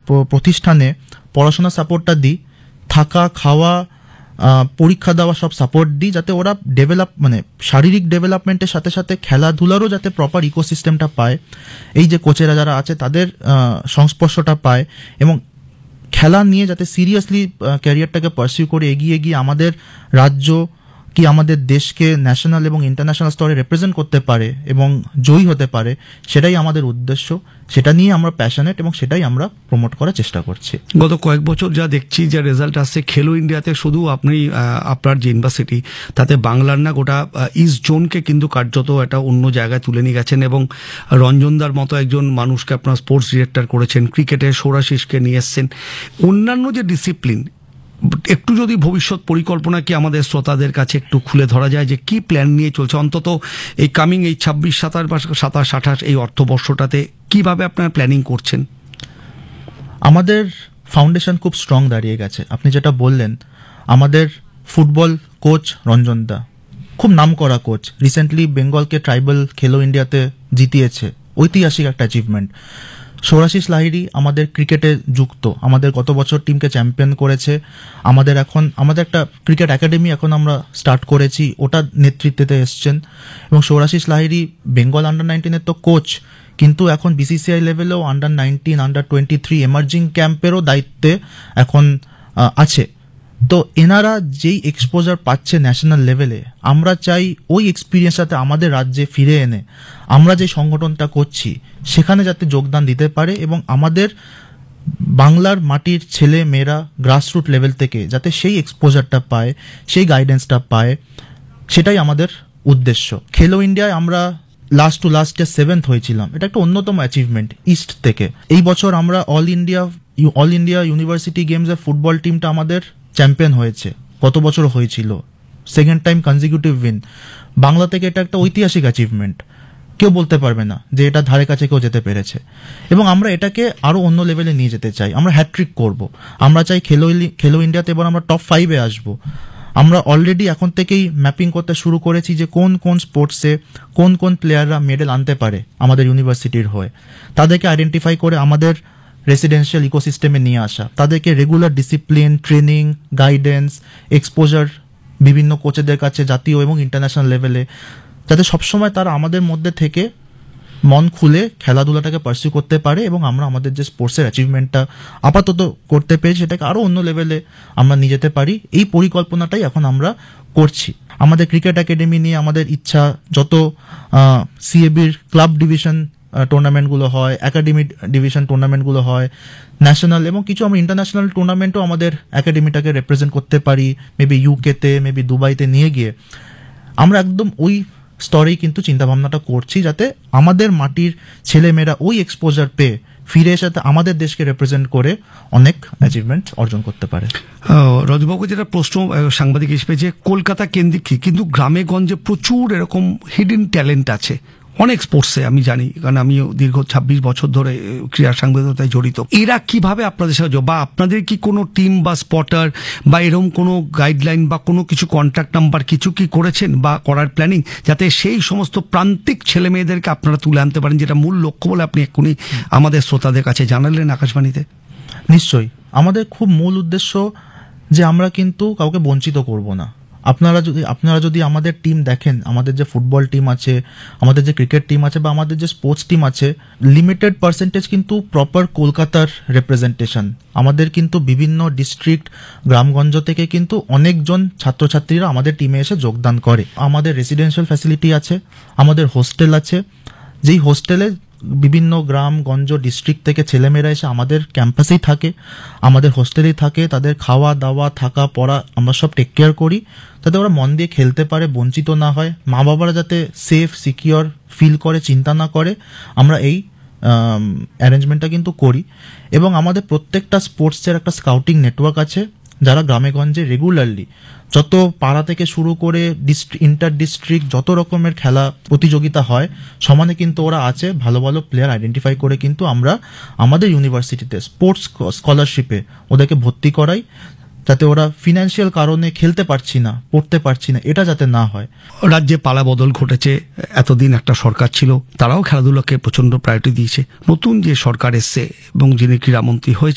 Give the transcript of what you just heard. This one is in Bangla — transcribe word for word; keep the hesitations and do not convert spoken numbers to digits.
প্রতিষ্ঠানে পড়াশোনা সাপোর্টটা দিই, থাকা খাওয়া পরীক্ষা দেওয়া সব সাপোর্ট দিই, যাতে ওরা ডেভেলপ মানে শারীরিক ডেভেলপমেন্টের সাথে সাথে খেলাধুলারও যাতে প্রপার ইকোসিস্টেমটা পায়, এই যে কোচেরা যারা আছে তাদের সংস্পর্শটা পায়, এবং খেলা নিয়ে যাতে সিরিয়াসলি ক্যারিয়ারটাকে পারসিউ করে এগিয়ে গিয়ে আমাদের রাজ্য কি আমাদের দেশকে ন্যাশনাল এবং ইন্টারন্যাশনাল স্তরে রিপ্রেজেন্ট করতে পারে এবং জয়ী হতে পারে, সেটাই আমাদের উদ্দেশ্য। সেটা নিয়ে আমরা প্যাশনেট এবং সেটাই আমরা প্রমোট করার চেষ্টা করছি। গত কয়েক বছর যা দেখছি, যা রেজাল্ট আসছে খেলো ইন্ডিয়াতে, শুধু আপনি আপনার যে ইউনিভার্সিটি তাতে বাংলার না গোটা ইস্ট জোনকে কিন্তু কার্যত একটা অন্য জায়গায় তুলে নিয়ে গেছেন, এবং রঞ্জনদার মতো একজন মানুষকে আপনার স্পোর্টস ডিরেক্টর করেছেন, ক্রিকেটের সৌরাশিসকে নিয়ে এসছেন। অন্যান্য যে ডিসিপ্লিন, একটু যদি ভবিষ্যৎ পরিকল্পনা কি আমাদের শ্রোতাদের কাছে একটু খুলে ধরা যায়, যে কি প্ল্যান নিয়ে চলছে অন্তত এই কামিং এই ছাব্বিশ সাতাশ বা সাতাশ আঠাশ এই অর্থবর্ষটাতে কিভাবে আপনারা প্ল্যানিং করছেন? আমাদের ফাউন্ডেশন খুব স্ট্রং দাঁড়িয়ে গেছে। আপনি যেটা বললেন, আমাদের ফুটবল কোচ রঞ্জনদা খুব নামকরা কোচ, রিসেন্টলি বেঙ্গলকে ট্রাইবাল খেলো ইন্ডিয়াতে জিতিয়েছে, ঐতিহাসিক একটা অ্যাচিভমেন্ট। সৌরাশিস লাহিড়ী আমাদের ক্রিকেটে যুক্ত, আমাদের গত বছর টিমকে চ্যাম্পিয়ন করেছে। আমাদের এখন আমাদের একটা ক্রিকেট একাডেমি এখন আমরা স্টার্ট করেছি, ওটা নেতৃত্বে এসছেন। এবং সৌরাশিস লাহিড়ী বেঙ্গল আন্ডার নাইনটিনের তো কোচ, কিন্তু এখন BCCI লেভেলেও under nineteen under twenty three emerging ক্যাম্পেরও দায়িত্বে এখন আছে। তো এনারা যেই এক্সপোজার পাচ্ছে ন্যাশনাল লেভেলে, আমরা চাই ওই এক্সপিরিয়েন্সটাতে আমাদের রাজ্যে ফিরে এনে আমরা যে সংগঠনটা করছি সেখানে যাতে যোগদান দিতে পারে, এবং আমাদের বাংলার মাটির ছেলে মেয়েরা গ্রাসরুট লেভেল থেকে যাতে সেই এক্সপোজারটা পায়, সেই গাইডেন্সটা পায়, সেটাই আমাদের উদ্দেশ্য। খেলো ইন্ডিয়ায় আমরা last to last year seventh হয়েছিলাম, এটা একটা অন্যতম অ্যাচিভমেন্ট ইস্ট থেকে। এই বছর আমরা all India all India university গেমসের ফুটবল টিমটা আমাদের চ্যাম্পিয়ন হয়েছে, গত বছর হয়েছিল, second time consecutive win. Bangla থেকে এটা একটা ঐতিহাসিক অ্যাচিভমেন্ট, কেউ বলতে পারবে না যে এটা ধারে কাছে কেউ যেতে পেরেছে। এবং আমরা এটাকে আরো অন্য লেভেলে নিয়ে যেতে চাই, আমরা হ্যাট্রিক করব। আমরা চাই খেলো খেলো ইন্ডিয়াতে এবার আমরা টপ ফাইভে আসবো। আমরা অলরেডি এখন থেকেই ম্যাপিং করতে শুরু করেছি যে কোন কোন স্পোর্টসে কোন কোন প্লেয়াররা মেডেল আনতে পারে আমাদের ইউনিভার্সিটির হয়ে, তাদেরকে আইডেন্টিফাই করে আমাদের রেসিডেন্সিয়াল ইকোসিস্টেমে নিয়ে আসা, তাদেরকে regular discipline, training, guidance, exposure বিভিন্ন কোচেদের কাছে জাতীয় এবং ইন্টারন্যাশনাল লেভেলে, যাতে সবসময় তারা আমাদের মধ্যে থেকে মন খুলে খেলাধুলাটাকে পার্সিউ করতে পারে, এবং আমরা আমাদের যে স্পোর্টসের অ্যাচিভমেন্টটা আপাতত করতে পেরেছি সেটাকে আরও অন্য লেভেলে আমরা নিয়ে যেতে পারি। এই পরিকল্পনাটাই এখন আমরা করছি। আমাদের ক্রিকেট একাডেমি নিয়ে আমাদের ইচ্ছা, যত সিএবির ক্লাব ডিভিশন টুর্নামেন্টগুলো হয়, একাডেমি ডিভিশন টুর্নামেন্টগুলো হয়, ন্যাশনাল এবং কিছু আমরা ইন্টারন্যাশনাল টুর্নামেন্টও আমাদের একাডেমিটাকে রিপ্রেজেন্ট করতে পারি, মেবি ইউকেতে, মেবি দুবাইতে নিয়ে গিয়ে আমরা একদম ওই স্তরেই কিন্তু চিন্তাভাবনাটা করছি, যাতে আমাদের মাটির ছেলেমেয়েরা ওই এক্সপোজার পেয়ে ফিরে এসে আমাদের দেশকে রিপ্রেজেন্ট করে অনেক অ্যাচিভমেন্ট অর্জন করতে পারে। রজবাবু, যেটা প্রশ্ন সাংবাদিক হিসেবে, যে কলকাতা কেন্দ্রিক কিন্তু গ্রামে গঞ্জে প্রচুর এরকম হিডেন ট্যালেন্ট আছে অনেক স্পোর্টসে, আমি জানি, কারণ আমিও দীর্ঘ ছাব্বিশ বছর ধরে ক্রীড়া সাংবাদিকতায় জড়িত। এরা কিভাবে আপনাদের সাহায্য, বা আপনাদের কি কোনো টিম বা স্পটার বা এরকম কোনো গাইডলাইন বা কোনো কিছু কন্ট্যাক্ট নাম্বার কিছু কি করেছেন বা করার প্ল্যানিং, যাতে সেই সমস্ত প্রান্তিক ছেলে মেয়েদেরকে আপনারা তুলে আনতে পারেন, যেটা মূল লক্ষ্য বলে আপনি এক্ষুনি আমাদের শ্রোতাদের কাছে জানালেন আকাশবাণীতে? নিশ্চয়ই, আমাদের খুব মূল উদ্দেশ্য যে আমরা কিন্তু কাউকে বঞ্চিত করব না। আপনারা যদি আপনারা যদি আমাদের টিম দেখেন, আমাদের যে ফুটবল টিম আছে, আমাদের যে ক্রিকেট টিম আছে, বা আমাদের যে স্পোর্টস টিম আছে, লিমিটেড পার্সেন্টেজ কিন্তু প্রপার কলকাতার রিপ্রেজেন্টেশন। আমাদের কিন্তু বিভিন্ন ডিস্ট্রিক্ট, গ্রামগঞ্জ থেকে কিন্তু অনেকজন ছাত্রছাত্রীরা আমাদের টিমে এসে যোগদান করে। আমাদের রেসিডেন্সিয়াল ফ্যাসিলিটি আছে, আমাদের হোস্টেল আছে, যেই হোস্টেলে বিভিন্ন গ্রাম গঞ্জ ডিস্ট্রিক্ট থেকে ছেলেমেয়েরা এসে আমাদের ক্যাম্পাসেই থাকে, আমাদের হোস্টেলেই থাকে। তাদের খাওয়া দাওয়া, থাকা, পড়া আমরা সব টেক কেয়ার করি, যাতে ওরা মন দিয়ে খেলতে পারে, বঞ্চিত না হয়, মা বাবারা যাতে সেফ সিকিওর ফিল করে, চিন্তা না করে, আমরা এই অ্যারেঞ্জমেন্টটা কিন্তু করি। এবং আমাদের প্রত্যেকটা স্পোর্টসের একটা স্কাউটিং নেটওয়ার্ক আছে, যারা গ্রামে গঞ্জে রেগুলারলি যত পাড়া থেকে শুরু করে ইন্টার ডিস্ট্রিক্ট যত রকমের খেলা প্রতিযোগিতা হয়, সমানে কিন্তু ওরা আছে। ভালো ভালো প্লেয়ার আইডেন্টিফাই করে কিন্তু আমরা আমাদের ইউনিভার্সিটিতে স্পোর্টস স্কলারশিপে ওদেরকে ভর্তি করাই, যাতে ওরা ফিনান্সিয়াল কারণে খেলতে পারছি না, পড়তে পারছি না, এটা যাতে না হয়। রাজ্যে পালা বদল ঘটেছে, এতদিন একটা সরকার ছিল, তারাও খেলাধুলাকে প্রচন্ড প্রায়োরিটি দিয়েছে। নতুন যে সরকার এসছে এবং যিনি ক্রীড়ামন্ত্রী হয়েছে